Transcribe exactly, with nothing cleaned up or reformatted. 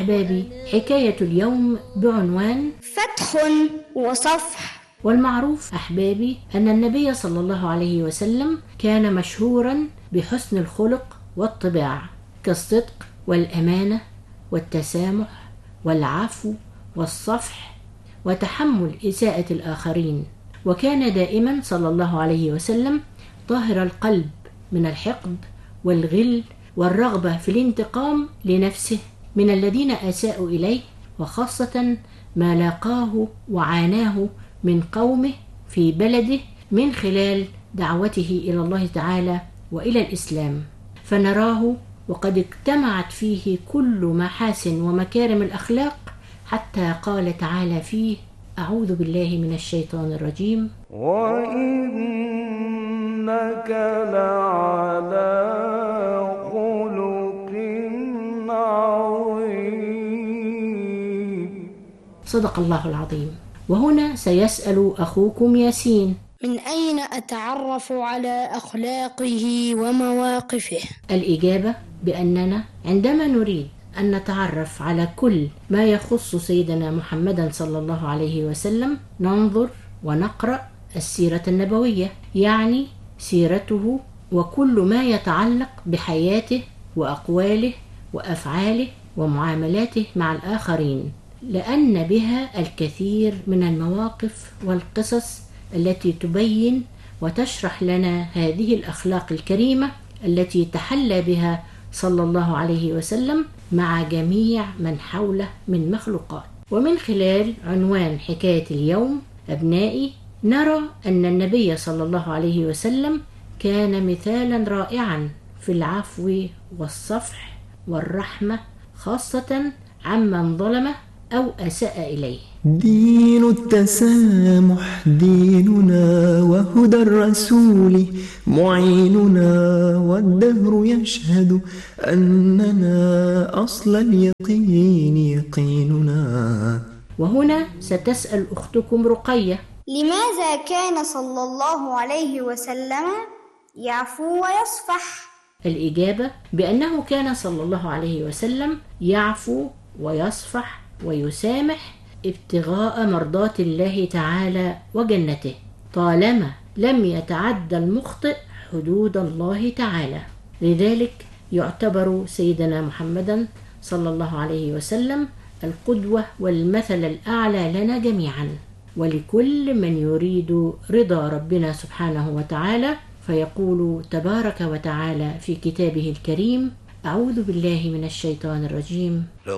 أحبابي، حكاية اليوم بعنوان فتح وصفح. والمعروف أحبابي أن النبي صلى الله عليه وسلم كان مشهورا بحسن الخلق والطباع، كالصدق والأمانة والتسامح والعفو والصفح وتحمل إساءة الآخرين، وكان دائما صلى الله عليه وسلم طاهر القلب من الحقد والغل والرغبة في الانتقام لنفسه من الذين أساءوا إليه، وخاصة ما لاقاه وعاناه من قومه في بلده من خلال دعوته إلى الله تعالى وإلى الإسلام، فنراه وقد اجتمعت فيه كل محاسن ومكارم الأخلاق، حتى قال تعالى فيه: أعوذ بالله من الشيطان الرجيم: وإنك لعلى خلق عظيم. صدق الله العظيم. وهنا سيسأل أخوكم ياسين: من أين أتعرف على أخلاقه ومواقفه؟ الإجابة بأننا عندما نريد أن نتعرف على كل ما يخص سيدنا محمدا صلى الله عليه وسلم ننظر ونقرأ السيرة النبوية، يعني سيرته وكل ما يتعلق بحياته وأقواله وأفعاله ومعاملاته مع الآخرين، لأن بها الكثير من المواقف والقصص التي تبين وتشرح لنا هذه الأخلاق الكريمة التي تحلى بها صلى الله عليه وسلم مع جميع من حوله من مخلوقات. ومن خلال عنوان حكاية اليوم أبنائي نرى أن النبي صلى الله عليه وسلم كان مثالا رائعا في العفو والصفح والرحمة، خاصة عمن ظلمه أو أساء إليه. دين التسامح ديننا وهدى الرسول معيننا، والدهر يشهد أننا أصل اليقين يقيننا. وهنا ستسأل أختكم رقية: لماذا كان صلى الله عليه وسلم يعفو ويصفح؟ الإجابة بأنه كان صلى الله عليه وسلم يعفو ويصفح ويسامح ابتغاء مرضات الله تعالى وجنته، طالما لم يتعدى المخطئ حدود الله تعالى. لذلك يعتبر سيدنا محمدا صلى الله عليه وسلم القدوة والمثل الأعلى لنا جميعا، ولكل من يريد رضا ربنا سبحانه وتعالى، فيقول تبارك وتعالى في كتابه الكريم: أعوذ بالله من الشيطان الرجيم.